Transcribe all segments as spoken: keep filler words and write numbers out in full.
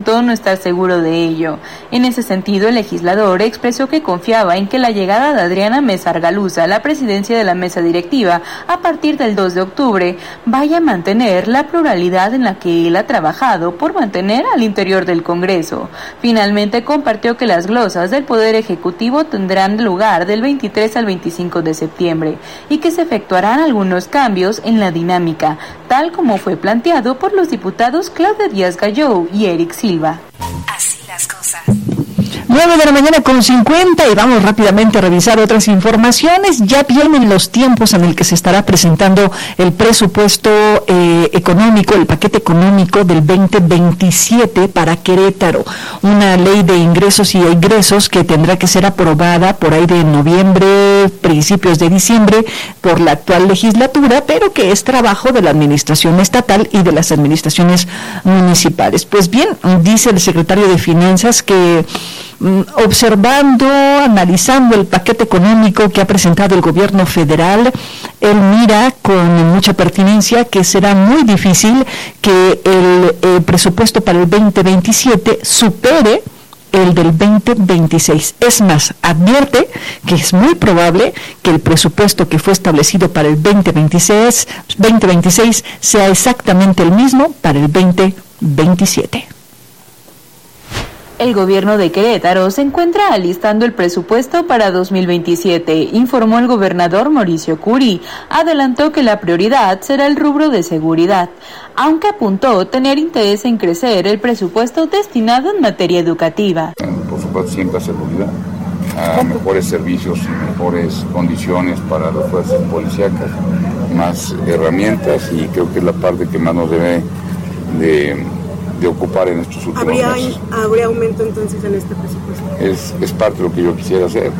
argumentó no estar seguro de ello. En ese sentido, el legislador expresó que confiaba en que la llegada de Adriana Mesa Argaluza a la presidencia de la mesa directiva a partir del dos de octubre vaya a mantener la pluralidad en la que él ha trabajado por mantener al interior del Congreso. Finalmente compartió que las glosas del Poder Ejecutivo tendrán lugar del veintitrés al veinticinco de septiembre y que se efectuarán algunos cambios en la dinámica, tal como fue planteado por los diputados Claudia Díaz Galló y Eric Silva. Así las cosas. nueve de la mañana con cincuenta y vamos rápidamente a revisar otras informaciones. Ya vienen los tiempos en el que se estará presentando el presupuesto eh, económico, el paquete económico del veinte veintisiete para Querétaro. Una ley de ingresos y egresos que tendrá que ser aprobada por ahí de noviembre, principios de diciembre, por la actual legislatura, pero que es trabajo de la administración estatal y de las administraciones municipales. Pues bien, dice el secretario de Finanzas que observando, analizando el paquete económico que ha presentado el gobierno federal, él mira con mucha pertinencia que será muy difícil que el, el presupuesto para el veinte veintisiete supere el del veinte veintiséis. Es más, advierte que es muy probable que el presupuesto que fue establecido para el veinte veintiséis, veinte veintiséis sea exactamente el mismo para el veinte veintisiete. El gobierno de Querétaro se encuentra alistando el presupuesto para dos mil veintisiete, informó el gobernador Mauricio Curi. Adelantó que la prioridad será el rubro de seguridad, aunque apuntó tener interés en crecer el presupuesto destinado en materia educativa. Por supuesto, siempre a seguridad, a mejores servicios y mejores condiciones para las fuerzas policíacas, más herramientas, y creo que es la parte que más nos debe de... de ocupar en estos últimos ¿Habría, meses. ¿Habría aumento entonces en este presupuesto? Es, es parte de lo que yo quisiera hacer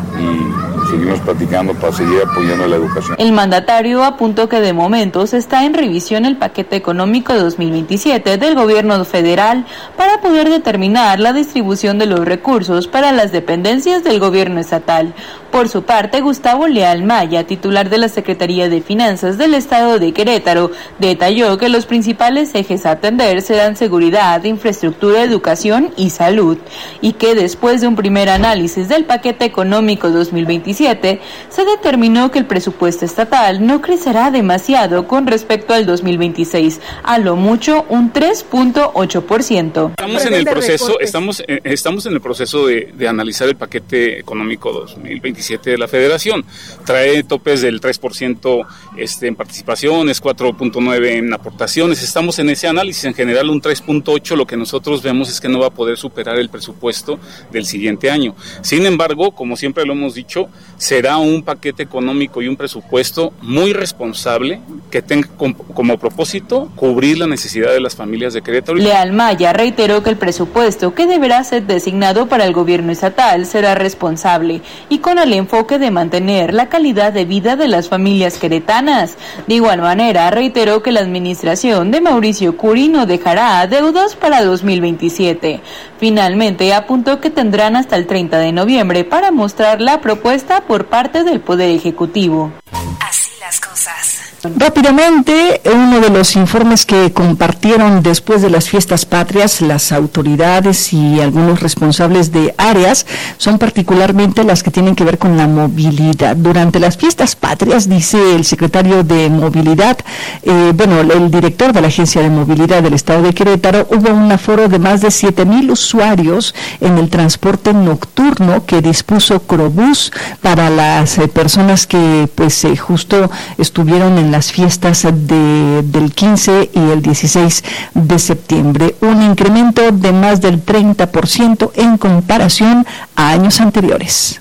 y seguimos platicando para seguir apoyando la educación. El mandatario apuntó que de momento se está en revisión el paquete económico de dos mil veintisiete del gobierno federal para poder determinar la distribución de los recursos para las dependencias del gobierno estatal. Por su parte, Gustavo Leal Maya, titular de la Secretaría de Finanzas del Estado de Querétaro, detalló que los principales ejes a atender serán seguridad, infraestructura, educación y salud, y que después de un primer análisis del paquete económico dos mil veintisiete, se determinó que el presupuesto estatal no crecerá demasiado con respecto al dos mil veintiséis, a lo mucho un tres punto ocho por ciento. Estamos en el proceso, estamos, estamos en el proceso de, de analizar el paquete económico dos mil veintisiete de la Federación. Trae topes del tres por ciento este, en participaciones, cuatro punto nueve por ciento en aportaciones. Estamos en ese análisis, en general un tres punto ocho por ciento. Lo que nosotros vemos es que no va a poder superar el presupuesto del siguiente año. Sin embargo, como siempre lo hemos dicho, será un paquete económico y un presupuesto muy responsable que tenga como propósito cubrir la necesidad de las familias de Querétaro. Leal Maya reiteró que el presupuesto que deberá ser designado para el gobierno estatal será responsable y con el enfoque de mantener la calidad de vida de las familias queretanas. De igual manera, reiteró que la administración de Mauricio Curi no dejará deudas para dos mil veintisiete. Finalmente, apuntó que tendrán hasta el treinta de noviembre para mostrar la propuesta por parte del Poder Ejecutivo. Así las cosas. Rápidamente, uno de los informes que compartieron después de las fiestas patrias las autoridades y algunos responsables de áreas son particularmente las que tienen que ver con la movilidad. Durante las fiestas patrias, dice el secretario de Movilidad, eh, bueno, el director de la Agencia de Movilidad del Estado de Querétaro, hubo un aforo de más de siete mil usuarios en el transporte nocturno que dispuso Crobús para las eh, personas que pues eh, justo estuvieron en las fiestas de, del quince y el dieciséis de septiembre, un incremento de más del treinta por ciento en comparación a años anteriores.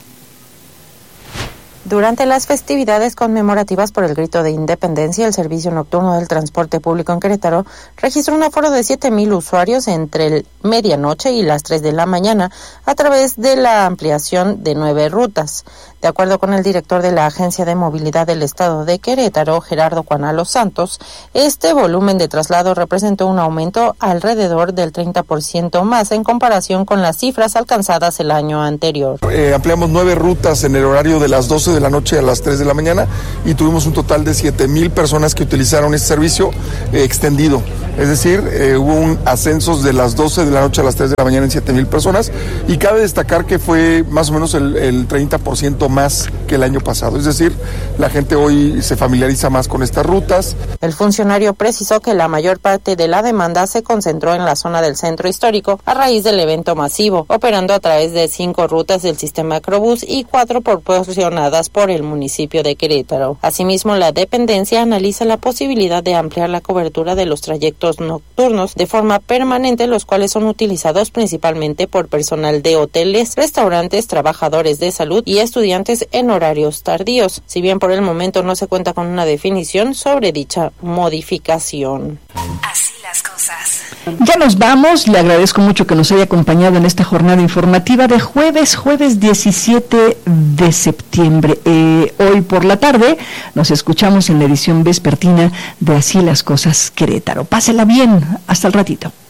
Durante las festividades conmemorativas por el Grito de Independencia, el Servicio Nocturno del Transporte Público en Querétaro registró un aforo de siete mil usuarios entre el medianoche y las tres de la mañana a través de la ampliación de nueve rutas. De De acuerdo con el director de la Agencia de Movilidad del Estado de Querétaro, Gerardo Cuanalo Santos, este volumen de traslado representó un aumento alrededor del treinta por ciento más en comparación con las cifras alcanzadas el año anterior. Eh, ampliamos nueve rutas en el horario de las doce de la noche a las tres de la mañana y tuvimos un total de siete mil personas que utilizaron este servicio eh, extendido. Es decir, eh, hubo un ascenso de las doce de la noche a las tres de la mañana en siete mil personas y cabe destacar que fue más o menos el, el treinta por ciento más que el año pasado. Es decir, la gente hoy se familiariza más con estas rutas. El funcionario precisó que la mayor parte de la demanda se concentró en la zona del centro histórico a raíz del evento masivo, operando a través de cinco rutas del sistema Acrobús y cuatro proporcionadas por el municipio de Querétaro. Asimismo, la dependencia analiza la posibilidad de ampliar la cobertura de los trayectos nocturnos de forma permanente, los cuales son utilizados principalmente por personal de hoteles, restaurantes, trabajadores de salud y estudiantes en horarios tardíos, si bien por el momento no se cuenta con una definición sobre dicha modificación. Así las cosas. Ya nos vamos, le agradezco mucho que nos haya acompañado en esta jornada informativa de jueves, jueves diecisiete de septiembre. Eh, hoy por la tarde nos escuchamos en la edición vespertina de Así las cosas Querétaro. Pásela bien, hasta el ratito.